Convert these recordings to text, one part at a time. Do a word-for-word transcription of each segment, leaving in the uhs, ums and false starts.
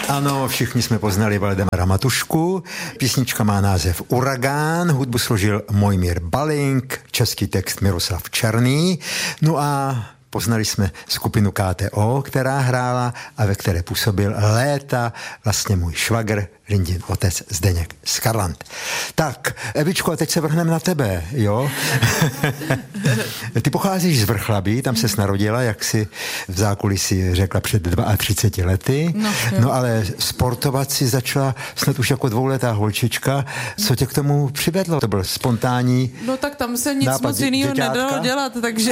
Ano, všichni jsme poznali Valdemara Matušku. Písnička má název Uragán, hudbu složil Mojmír Balink, český text Miroslav Černý. No a poznali jsme skupinu K T O, která hrála a ve které působil léta vlastně můj švagr, Lindin otec Zdeněk Skarland. Tak, Evičko, a teď se vrhneme na tebe, jo? Ty pocházíš z Vrchlabí, tam ses narodila, jak si v zákulisí řekla, před třiceti dvěma lety. No, no ale sportovat si začala snad už jako dvouletá holčička. Co tě k tomu přivedlo? To byl spontánní No tak tam se nic moc jiného nedalo dělat, takže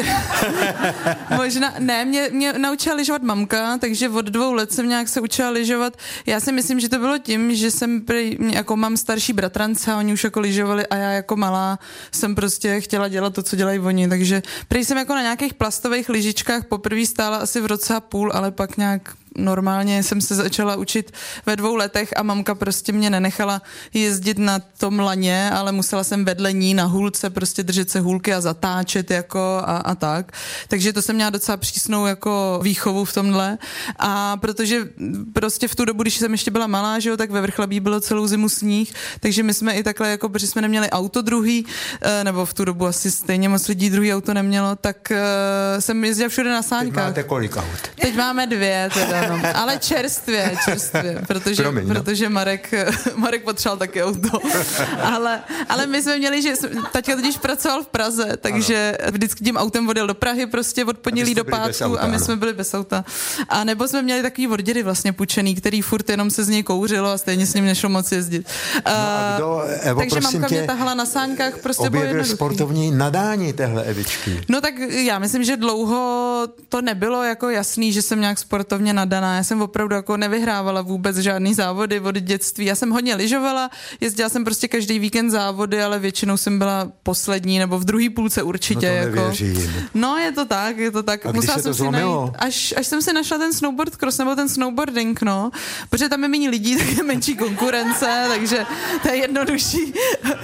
možná, ne, mě, mě naučila lyžovat mamka, takže od dvou let jsem nějak se učila lyžovat. Já si myslím, že to bylo tím, že jsem prý, jako mám starší bratrance a oni už jako lyžovali a já jako malá jsem prostě chtěla dělat to, co dělají oni, takže prý jsem jako na nějakých plastových lyžičkách poprvé stála asi v roce a půl, ale pak nějak normálně jsem se začala učit ve dvou letech a mamka prostě mě nenechala jezdit na tom laně, ale musela jsem vedle ní na hůlce prostě držet se hůlky a zatáčet jako a, a tak. Takže to jsem měla docela přísnou jako výchovu v tomhle a protože prostě v tu dobu, když jsem ještě byla malá, že jo, tak ve Vrchlabí bylo celou zimu sníh, takže my jsme i takhle jako, protože jsme neměli auto druhý, nebo v tu dobu asi stejně moc lidí druhý auto nemělo, tak jsem jezdila všude na sáňkách. Teď máte kolik aut? Teď máme dvě teda. No, ale čerstvě, čerstvě, protože, Promiň, no. protože Marek, Marek potřeboval taky auto. Ale, ale my jsme měli, že taťka totiž pracoval v Praze, takže ano. vždycky tím autem odjel do Prahy prostě od pondělí do pátku auta, a my ano. jsme byli bez auta. A nebo jsme měli takový odděry vlastně půjčený, který furt jenom se z něj kouřilo a stejně s ním nešlo moc jezdit. No a kdo, Evo, takže mamka mě tahala na sáňkách prostě objevil sportovní nadání téhle Evičky. No tak já myslím, že dlouho to nebylo jako jasný, že jsem nějak sportovně nadaná. Já jsem opravdu jako nevyhrávala vůbec žádný závody od dětství. Já jsem hodně lyžovala, jezdila jsem prostě každý víkend závody, ale většinou jsem byla poslední nebo v druhé půlce určitě. No to jako. No je to tak, je to tak. A Musela jsem si najít, až, až jsem si našla ten snowboard cross nebo ten snowboarding, no, protože tam je méně lidí, tak je menší konkurence, takže to je jednodušší.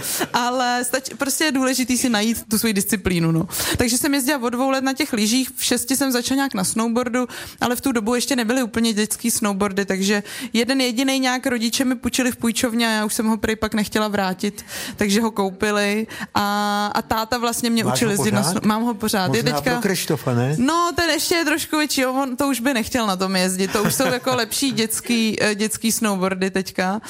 Ale stač, prostě je důležitý si najít tu svoji disciplínu, no. Takže jsem jezdila od dvou let na těch lyžích, v šesti jsem začala nějak na snowboardu, ale v tu dobu ještě nebyly úplně dětský snowboardy, takže jeden jediný nějak rodiče mi půjčili v půjčovně a já už jsem ho prej pak nechtěla vrátit, takže ho koupili a, a táta vlastně mě Máš učil jezdit na sno- Mám ho pořád. Možná je teďka, pro Krištofa, ne? No, ten ještě je trošku větší, on to už by nechtěl na tom jezdit, to už jsou jako lepší dětský, dětský snowboardy teďka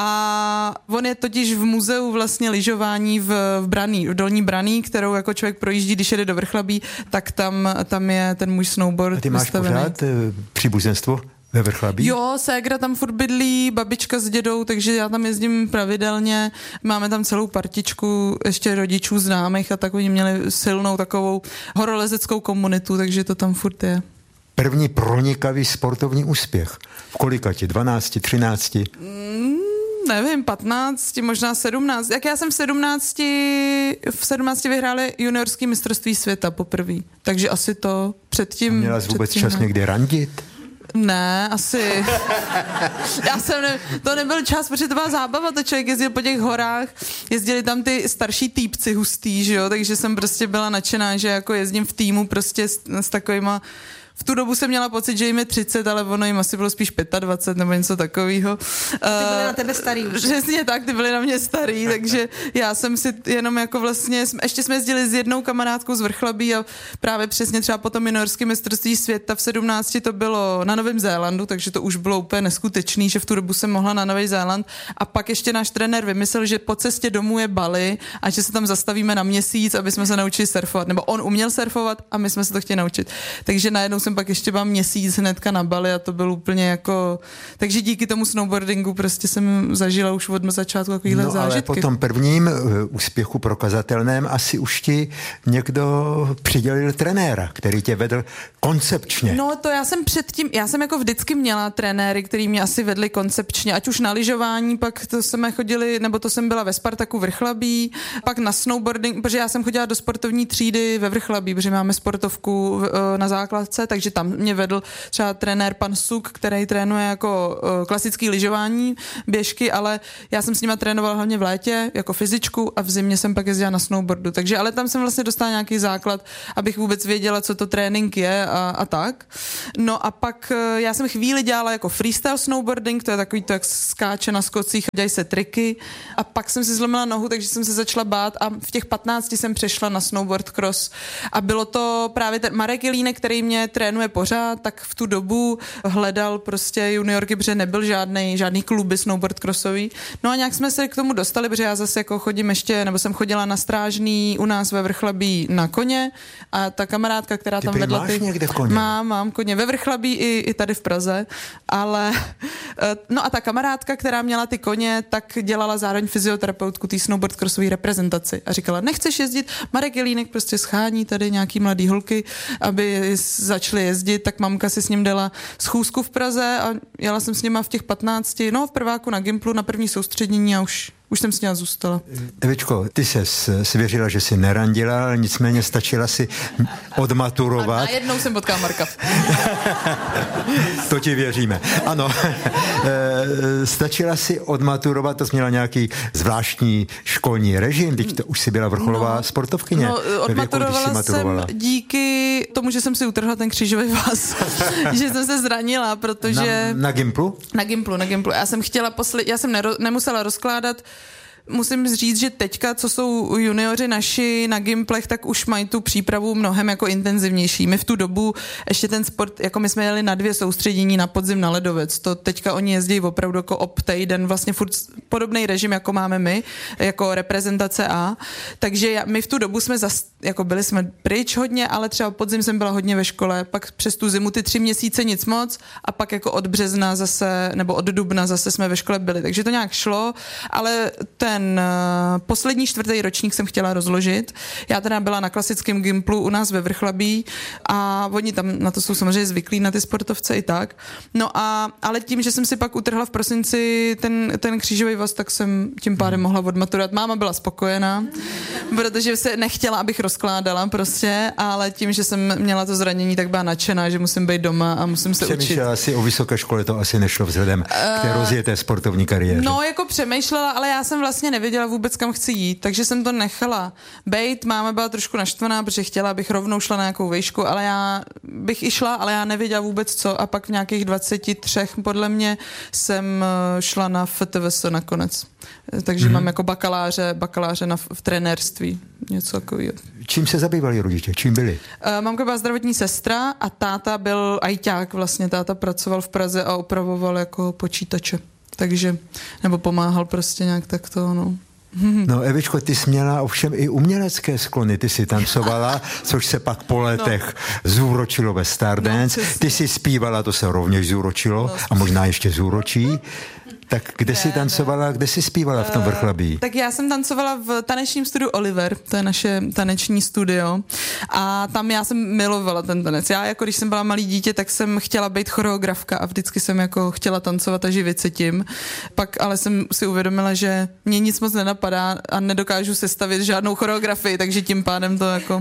a on je totiž v muzeu vlastně lyžování v, v Braný, v Dolní Braný, kterou jako člověk projíždí, když jede do Vrchlabí, tak tam, tam je ten můj snowboard. A ty máš vystavený. Pořád příbuzenstvo ve Vrchlabí? Jo, ségra tam furt bydlí, babička s dědou, takže já tam jezdím pravidelně. Máme tam celou partičku ještě rodičů známých a tak oni měli silnou takovou horolezeckou komunitu, takže to tam furt je. První pronikavý sportovní úspěch. V kolika ti? dvanácti, třinácti? Mm, nevím, patnácti, možná sedmnácti. Jak já jsem v sedmnácti, v sedmnácti vyhráli juniorský mistrovství světa poprvé. Takže asi to předtím... A měla jsi vůbec předtím, čas někdy randit? Ne, asi. Já jsem ne, to nebyl čas, protože to byla zábava, to člověk jezdil po těch horách, jezdili tam ty starší týpci hustý, že jo, takže jsem prostě byla nadšená, že jako jezdím v týmu prostě s, s takovýma. V tu dobu jsem měla pocit, že jim je třicet, ale ono jim asi bylo spíš dvacet pět nebo něco takového. Ty byly na tebe starý už. Přesně tak, ty byly na mě starý, takže já jsem si jenom jako vlastně, ještě jsme jezdili s jednou kamarádkou z Vrchlabí a právě přesně třeba po tom juniorském mistrovství světa v sedmnácti to bylo na Novém Zélandu, takže to už bylo úplně neskutečný, že v tu dobu jsem mohla na Nový Zéland a pak ještě náš trenér vymyslel, že po cestě domů je Bali a že se tam zastavíme na měsíc, aby jsme se naučili surfovat, nebo on uměl surfovat a my jsme se to chtěli naučit. Takže najednou jsem pak ještě mám měsíc hnedka na Bali a to byl úplně jako... Takže díky tomu snowboardingu prostě jsem zažila už od začátku takovýhle no, zážitky. Ale po tom prvním úspěchu prokazatelném asi už ti někdo přidělil trenéra, který tě vedl koncepčně. No to já jsem předtím, já jsem jako vždycky měla trenéry, který mě asi vedli koncepčně, ať už na lyžování, pak to jsme chodili, nebo to jsem byla ve Spartaku Vrchlabí, pak na snowboarding, protože já jsem chodila do sportovní třídy ve Vrchlabí, protože máme sportovku na základce, takže tam mě vedl třeba trenér pan Suk, který trénuje jako klasický lyžování, běžky, ale já jsem s nima trénovala hlavně v létě jako fyzičku a v zimě jsem pak jezdila na snowboardu. Takže ale tam jsem vlastně dostala nějaký základ, abych vůbec věděla, co to trénink je a, a tak. No a pak já jsem chvíli dělala jako freestyle snowboarding, to je takový to, jak skáče na skocích, dělají se triky a pak jsem si zlomila nohu, takže jsem se začala bát a v těch patnácti jsem přešla na snowboard cross a bylo to právě ten Marek Jelínek, který mě trénuje pořád, tak v tu dobu hledal prostě juniorky, protože nebyl žádný, žádný kluby snowboard crossový. No a nějak jsme se k tomu dostali, protože já zase jako chodím ještě, nebo jsem chodila na strážný u nás ve Vrchlabí na koně a ta kamarádka, která ty tam vedla máš ty... někde koně? Mám, mám koně ve Vrchlabí i, i tady v Praze, ale no a ta kamarádka, která měla ty koně, tak dělala zároveň fyzioterapeutku té snowboard crossové reprezentaci a říkala, nechceš jezdit? Marek Jelínek prostě schání tady nějaký mladý holky, aby začaly jezdit, tak mamka si s ním dala schůzku v Praze a jela jsem s nima v těch patnácti, no v prváku na Gimplu, na první soustředění a už Už jsem s ní zůstala. Evičko, ty ses svěřila, že jsi nerandila, ale nicméně stačila si odmaturovat. A najednou jsem potkala Marka. To ti věříme. Ano, stačila si odmaturovat, to jsi měla nějaký zvláštní školní režim, teď to už si byla vrcholová no, sportovkyně. No, odmaturovala věku, jsem díky tomu, že jsem si utrhla ten křížový vaz. Že jsem se zranila, protože... Na, na Gimplu? Na Gimplu, na Gimplu. Já jsem chtěla posle... Já jsem nero... nemusela rozkládat. Musím říct, že teďka, co jsou junioři naši na Gimplech, tak už mají tu přípravu mnohem jako intenzivnější. My v tu dobu ještě ten sport, jako my jsme jeli na dvě soustředění na podzim na ledovec. To teďka oni jezdí opravdu jako ob týden, vlastně furt podobný režim, jako máme my, jako reprezentace A. Takže my v tu dobu jsme zas, jako byli jsme pryč hodně, ale třeba podzim jsem byla hodně ve škole, pak přes tu zimu ty tři měsíce nic moc a pak jako od března zase, nebo od dubna zase jsme ve škole byli. Takže to nějak šlo, ale ten Ten poslední čtvrtý ročník jsem chtěla rozložit. Já teda byla na klasickém Gimplu u nás ve Vrchlabí a oni tam na to jsou samozřejmě zvyklí, na ty sportovce i tak. No a, ale tím, že jsem si pak utrhla v prosinci ten, ten křížový vaz, tak jsem tím pádem mohla odmaturovat. Máma byla spokojená, protože se nechtěla, abych rozkládala prostě, ale tím, že jsem měla to zranění, tak byla nadšená, že musím být doma a musím se učit. Přemýšlela asi o vysoké škole, to asi nešlo vzhledem k té rozjeté sportovní kariéře. No, jako přemýšlela, ale já jsem vlastně nevěděla vůbec, kam chci jít, takže jsem to nechala bejt. Máma byla trošku naštvaná, protože chtěla, abych rovnou šla na nějakou výšku, ale já bych i šla, ale já nevěděla vůbec co a pak v nějakých dvaceti třech podle mě jsem šla na F T V S nakonec. Takže mm-hmm. mám jako bakaláře, bakaláře na, v trenérství, něco takového. Čím se zabývali rodiče? Čím byli? Uh, mamka byla zdravotní sestra a táta byl ajťák, vlastně táta pracoval v Praze a opravoval jako počítače. Takže, nebo pomáhal prostě nějak takto, no. No, Evičko, ty jsi měla ovšem i umělecké sklony, ty jsi tancovala, což se pak po letech no. zúročilo ve Stardance, no, ty jsi zpívala, to se rovněž zúročilo no, a možná ještě zúročí. Tak kde ne, jsi tancovala, ne. kde jsi zpívala v tom Vrchlabí? Uh, tak já jsem tancovala v tanečním studiu Oliver, to je naše taneční studio a tam já jsem milovala ten tanec. Já jako když jsem byla malý dítě, tak jsem chtěla být choreografka a vždycky jsem jako chtěla tancovat a živit se tím. Pak ale jsem si uvědomila, že mě nic moc nenapadá a nedokážu sestavit žádnou choreografii, takže tím pádem to jako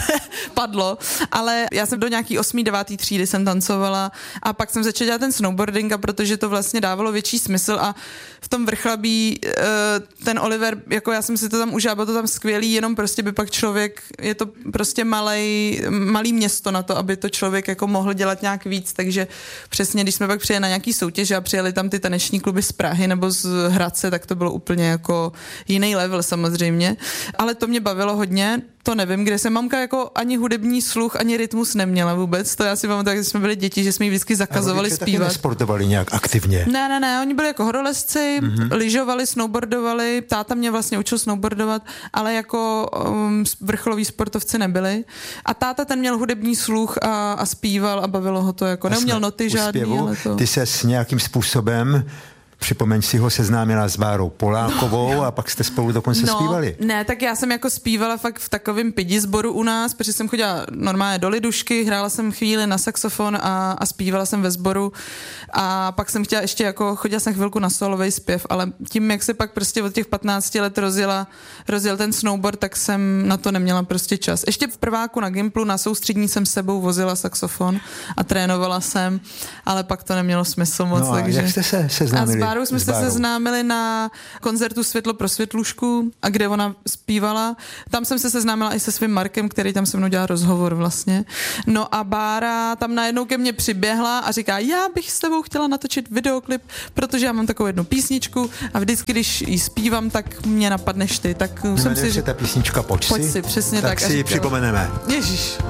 padlo. Ale já jsem do nějaký osmý, devátý třídy jsem tancovala a pak jsem začala dělat ten snowboarding a protože to vlastně dávalo větší smysl a v tom Vrchlabí ten Oliver, jako já jsem si to tam užila, bylo to tam skvělý, jenom prostě by pak člověk, je to prostě malej, malý město na to, aby to člověk jako mohl dělat nějak víc, takže přesně, když jsme pak přijeli na nějaký soutěž a přijeli tam ty taneční kluby z Prahy nebo z Hradce, tak to bylo úplně jako jiný level samozřejmě, ale to mě bavilo hodně. To nevím, kde jsem mamka jako ani hudební sluch, ani rytmus neměla vůbec. To já si pamatuju, když jsme byli děti, že jsme jí vždycky zakazovali zpívat. A rodiče taky nesportovali nějak aktivně? Ne, ne, ne, oni byli jako horolezci, mm-hmm. lyžovali, snowboardovali, táta mě vlastně učil snowboardovat, ale jako um, vrcholoví sportovci nebyli. A táta ten měl hudební sluch a, a zpíval a bavilo ho to, jako a neuměl noty žádný. Ale to... Ty ses nějakým způsobem Připomeň si ho, seznámila s Bárou Polákovou no, a pak jste spolu dokonce no, zpívali. Ne, tak já jsem jako zpívala fakt v takovém pidi sboru u nás, protože jsem chodila normálně do lidušky, hrála jsem chvíli na saxofon a, a zpívala jsem ve sboru a pak jsem chtěla ještě jako, chodila jsem chvilku na solový zpěv, ale tím, jak se pak prostě od těch patnácti let rozjela, rozjel ten snowboard, tak jsem na to neměla prostě čas. Ještě v prváku na Gimplu na soustřední jsem s sebou vozila saxofon a trénovala jsem, ale pak to nemělo smysl moc. No a takže... jak jste se seznámili? A s Bárou jsme se seznámili na koncertu Světlo pro světlušku, a kde ona zpívala. Tam jsem se seznámila i se svým Markem, který tam se mnou dělal rozhovor vlastně. No a Bára tam najednou ke mně přiběhla a říká, já bych s tebou chtěla natočit videoklip, protože já mám takovou jednu písničku a vždycky, když ji zpívám, tak mě napadneš ty. Tak jsem si... ta písnička Pojď si? Pojď si, přesně tak. Tak si ji připomeneme. Ježiš.